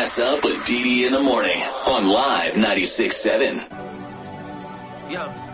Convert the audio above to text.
Gas Up with Dee Dee in the morning on Live 96.7. Yeah.